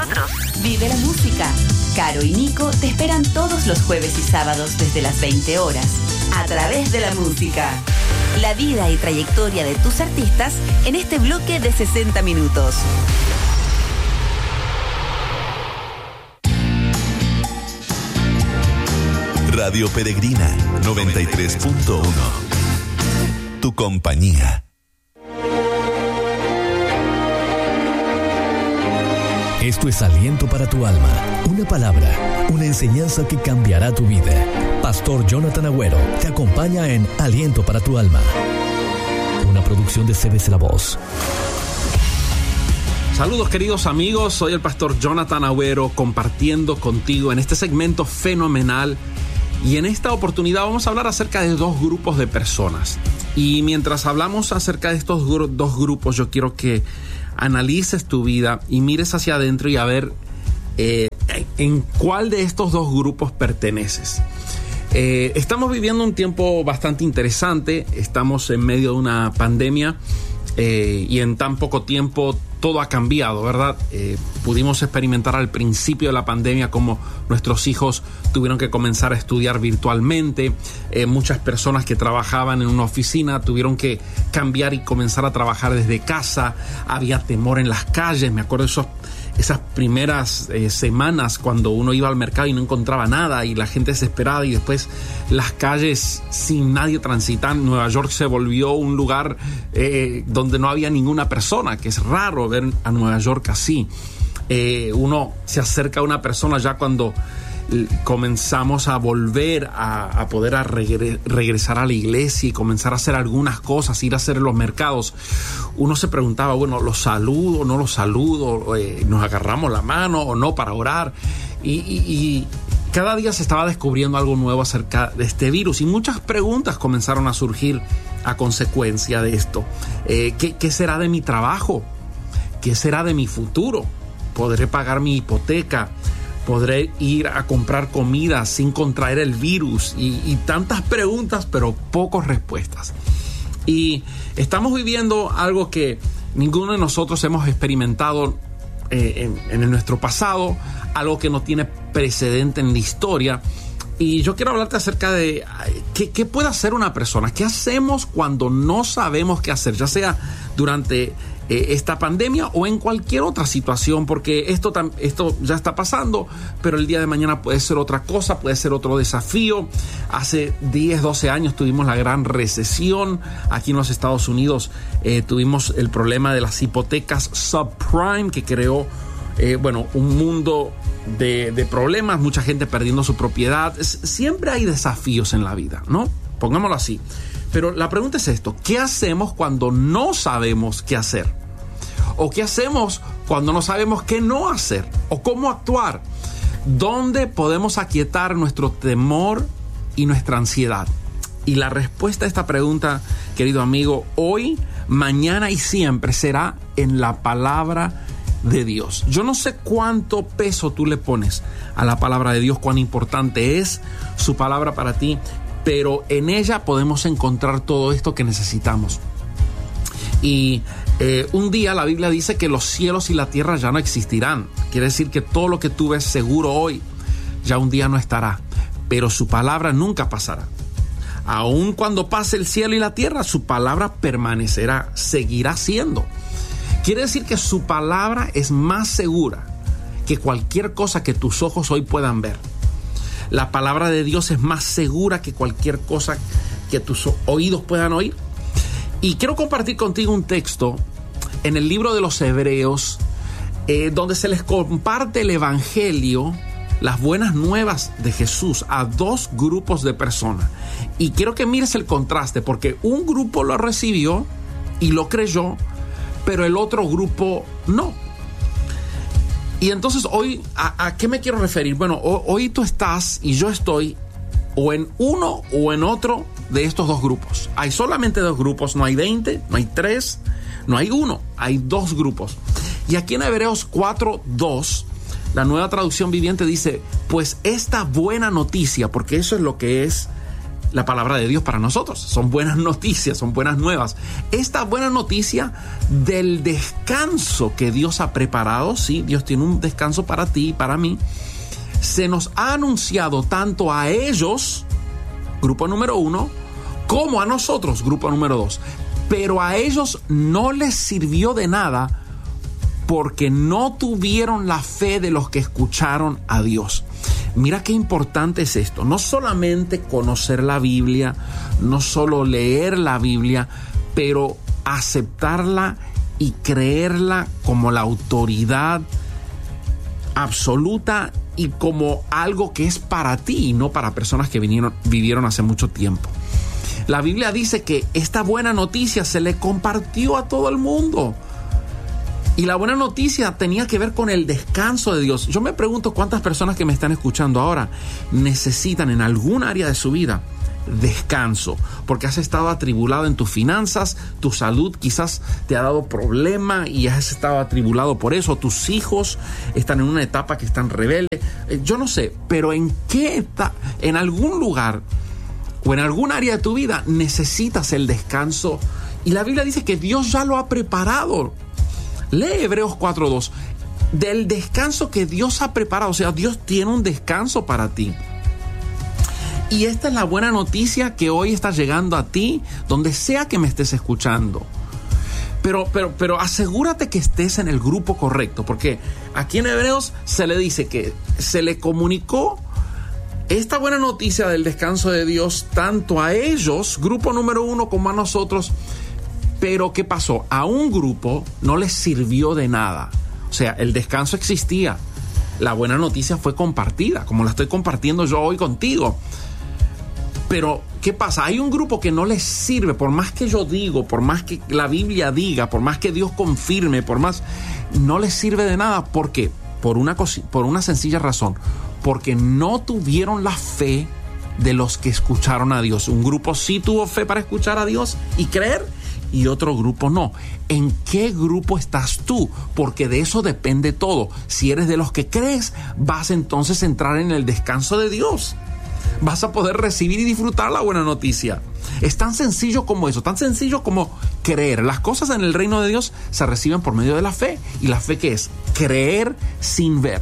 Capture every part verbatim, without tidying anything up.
nosotros. Vive la música. Caro y Nico te esperan todos los jueves y sábados desde las veinte horas, a través de la música. La vida y trayectoria de tus artistas en este bloque de sesenta minutos. Radio Peregrina noventa y tres punto uno. Tu compañía. Esto es Aliento para tu alma, una palabra, una enseñanza que cambiará tu vida. Pastor Jonathan Agüero te acompaña en Aliento para tu alma, una producción de C B C La Voz. Saludos queridos amigos, soy el Pastor Jonathan Agüero compartiendo contigo en este segmento fenomenal, y en esta oportunidad vamos a hablar acerca de dos grupos de personas. Y mientras hablamos acerca de estos gru- dos grupos, yo quiero que analices tu vida y mires hacia adentro y a ver eh, en cuál de estos dos grupos perteneces. Eh, estamos viviendo un tiempo bastante interesante, estamos en medio de una pandemia eh, y en tan poco tiempo todo ha cambiado, ¿verdad? Eh, pudimos experimentar al principio de la pandemia cómo nuestros hijos tuvieron que comenzar a estudiar virtualmente. Eh, muchas personas que trabajaban en una oficina tuvieron que cambiar y comenzar a trabajar desde casa. Había temor en las calles. Me acuerdo de esos, esas primeras eh, semanas cuando uno iba al mercado y no encontraba nada y la gente desesperada, y después las calles sin nadie transitar. Nueva York se volvió un lugar eh, donde no había ninguna persona, que es raro ver a Nueva York así. Eh, uno se acerca a una persona ya cuando comenzamos a volver a, a poder a regre, regresar a la iglesia y comenzar a hacer algunas cosas, ir a hacer los mercados. Uno se preguntaba, bueno, ¿los saludo, no los saludo? Eh, ¿Nos agarramos la mano o no para orar? Y, y, y cada día se estaba descubriendo algo nuevo acerca de este virus, y muchas preguntas comenzaron a surgir a consecuencia de esto. Eh, ¿qué, ¿Qué será de mi trabajo? ¿Qué será de mi futuro? ¿Podré pagar mi hipoteca? ¿Podré ir a comprar comida sin contraer el virus? Y, y tantas preguntas, pero pocas respuestas. Y estamos viviendo algo que ninguno de nosotros hemos experimentado eh, en, en nuestro pasado, algo que no tiene precedente en la historia. Y yo quiero hablarte acerca de qué, qué puede hacer una persona. ¿Qué hacemos cuando no sabemos qué hacer? Ya sea durante eh, esta pandemia o en cualquier otra situación, porque esto, esto ya está pasando, pero el día de mañana puede ser otra cosa, puede ser otro desafío. Hace diez, doce años tuvimos la gran recesión. Aquí en los Estados Unidos eh, tuvimos el problema de las hipotecas subprime, que creó eh, bueno, un mundo De, de problemas, mucha gente perdiendo su propiedad. Es, siempre hay desafíos en la vida, ¿no? Pongámoslo así. Pero la pregunta es esto: ¿qué hacemos cuando no sabemos qué hacer? ¿O qué hacemos cuando no sabemos qué no hacer? ¿O cómo actuar? ¿Dónde podemos aquietar nuestro temor y nuestra ansiedad? Y la respuesta a esta pregunta, querido amigo, hoy, mañana y siempre será en la palabra de Dios. Yo no sé cuánto peso tú le pones a la palabra de Dios, cuán importante es su palabra para ti, pero en ella podemos encontrar todo esto que necesitamos. Y eh, un día la Biblia dice que los cielos y la tierra ya no existirán. Quiere decir que todo lo que tú ves seguro hoy, ya un día no estará, pero su palabra nunca pasará. Aun cuando pase el cielo y la tierra, su palabra permanecerá, seguirá siendo. Quiere decir que su palabra es más segura que cualquier cosa que tus ojos hoy puedan ver. La palabra de Dios es más segura que cualquier cosa que tus oídos puedan oír. Y quiero compartir contigo un texto en el libro de los Hebreos, eh, donde se les comparte el evangelio, las buenas nuevas de Jesús, a dos grupos de personas. Y quiero que mires el contraste, porque un grupo lo recibió y lo creyó, pero el otro grupo no. Y entonces hoy, ¿a, a qué me quiero referir? Bueno, hoy tú estás y yo estoy o en uno o en otro de estos dos grupos. Hay solamente dos grupos, no hay veinte, no hay tres, no hay uno, hay dos grupos. Y aquí en Hebreos cuatro dos, la Nueva Traducción Viviente dice, pues esta buena noticia, porque eso es lo que es la palabra de Dios para nosotros. Son buenas noticias, son buenas nuevas. Esta buena noticia del descanso que Dios ha preparado, sí, Dios tiene un descanso para ti y para mí, se nos ha anunciado tanto a ellos, grupo número uno, como a nosotros, grupo número dos. Pero a ellos no les sirvió de nada porque no tuvieron la fe de los que escucharon a Dios. Mira qué importante es esto. No solamente conocer la Biblia, no solo leer la Biblia, pero aceptarla y creerla como la autoridad absoluta y como algo que es para ti y no para personas que vinieron, vivieron hace mucho tiempo. La Biblia dice que esta buena noticia se le compartió a todo el mundo. Y la buena noticia tenía que ver con el descanso de Dios. Yo me pregunto cuántas personas que me están escuchando ahora necesitan en algún área de su vida descanso, porque has estado atribulado en tus finanzas, tu salud quizás te ha dado problema y has estado atribulado por eso, tus hijos están en una etapa que están rebeldes, yo no sé, pero en qué etapa, en algún lugar o en algún área de tu vida necesitas el descanso, y la Biblia dice que Dios ya lo ha preparado. Lee Hebreos cuatro dos, del descanso que Dios ha preparado, o sea, Dios tiene un descanso para ti. Y esta es la buena noticia que hoy está llegando a ti, donde sea que me estés escuchando. Pero, pero, pero asegúrate que estés en el grupo correcto, porque aquí en Hebreos se le dice que se le comunicó esta buena noticia del descanso de Dios tanto a ellos, grupo número uno, como a nosotros. Pero ¿qué pasó? A un grupo no les sirvió de nada. O sea, el descanso existía. La buena noticia fue compartida, como la estoy compartiendo yo hoy contigo. Pero, ¿qué pasa? Hay un grupo que no les sirve, por más que yo digo, por más que la Biblia diga, por más que Dios confirme, por más, no les sirve de nada. ¿Por qué? Por una, por una sencilla razón. Porque no tuvieron la fe de los que escucharon a Dios. Un grupo sí tuvo fe para escuchar a Dios y creer, y otro grupo no. ¿En qué grupo estás tú? Porque de eso depende todo. Si eres de los que crees, vas entonces a entrar en el descanso de Dios. Vas a poder recibir y disfrutar la buena noticia. Es tan sencillo como eso, tan sencillo como creer. Las cosas en el reino de Dios se reciben por medio de la fe. ¿Y la fe qué es? Creer sin ver.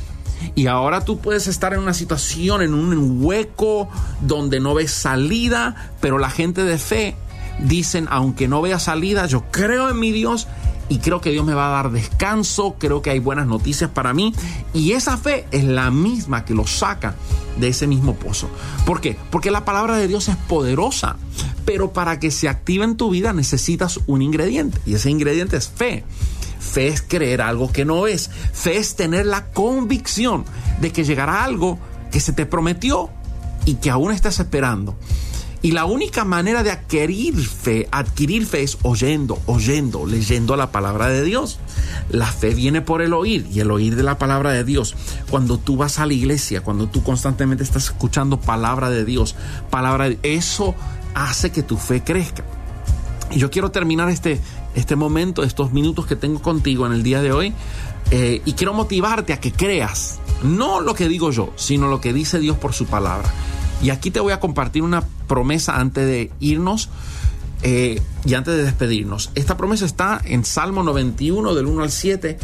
Y ahora tú puedes estar en una situación, en un hueco donde no ves salida, pero la gente de fe dicen, aunque no vea salida, yo creo en mi Dios y creo que Dios me va a dar descanso, creo que hay buenas noticias para mí, y esa fe es la misma que los saca de ese mismo pozo. ¿Por qué? Porque la palabra de Dios es poderosa, pero para que se active en tu vida necesitas un ingrediente, y ese ingrediente es fe. Fe es creer algo que no ves. Fe es tener la convicción de que llegará algo que se te prometió y que aún estás esperando. Y la única manera de adquirir fe, adquirir fe es oyendo, oyendo, leyendo la palabra de Dios. La fe viene por el oír, y el oír de la palabra de Dios. Cuando tú vas a la iglesia, cuando tú constantemente estás escuchando palabra de Dios, palabra de, eso hace que tu fe crezca. Y yo quiero terminar este, este momento, estos minutos que tengo contigo en el día de hoy, eh, y quiero motivarte a que creas, no lo que digo yo, sino lo que dice Dios por su palabra. Y aquí te voy a compartir una promesa antes de irnos eh, y antes de despedirnos. Esta promesa está en Salmo noventa y uno, del uno al siete.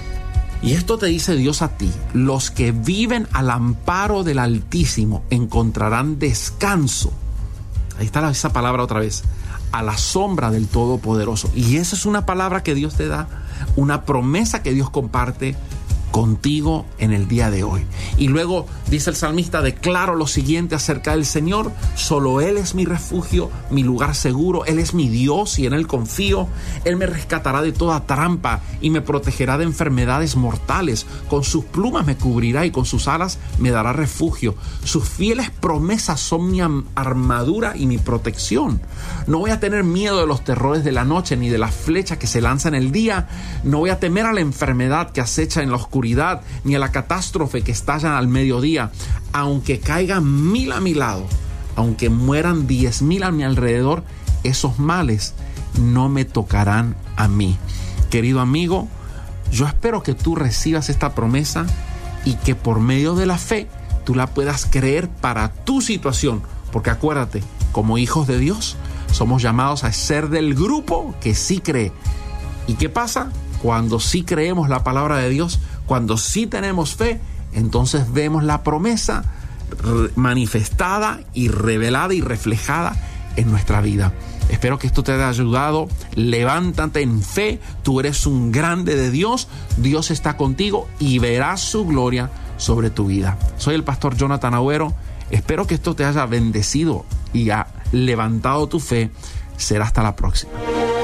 Y esto te dice Dios a ti: los que viven al amparo del Altísimo encontrarán descanso. Ahí está esa palabra otra vez. A la sombra del Todopoderoso. Y esa es una palabra que Dios te da, una promesa que Dios comparte contigo en el día de hoy. Y luego dice el salmista: declaro lo siguiente acerca del Señor: solo Él es mi refugio, mi lugar seguro. Él es mi Dios y en Él confío. Él me rescatará de toda trampa y me protegerá de enfermedades mortales. Con sus plumas me cubrirá y con sus alas me dará refugio. Sus fieles promesas son mi armadura y mi protección. No voy a tener miedo de los terrores de la noche, ni de la flecha que se lanza en el día. No voy a temer a la enfermedad que acecha en la oscuridad, ni a la catástrofe que estalla al mediodía. Aunque caigan mil a mi lado, aunque mueran diez mil a mi alrededor, esos males no me tocarán a mí. Querido amigo, yo espero que tú recibas esta promesa y que por medio de la fe tú la puedas creer para tu situación, Porque acuérdate, como hijos de Dios, somos llamados a ser del grupo que sí cree. ¿Y qué pasa? Cuando sí creemos la palabra de Dios, cuando sí tenemos fe, entonces vemos la promesa manifestada y revelada y reflejada en nuestra vida. Espero que esto te haya ayudado. Levántate en fe. Tú eres un grande de Dios. Dios está contigo y verás su gloria sobre tu vida. Soy el pastor Jonathan Agüero. Espero que esto te haya bendecido y ha levantado tu fe. Será hasta la próxima.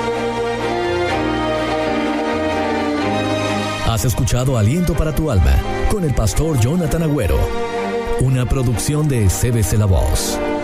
Has escuchado Aliento para tu Alma con el pastor Jonathan Agüero, una producción de C B C La Voz.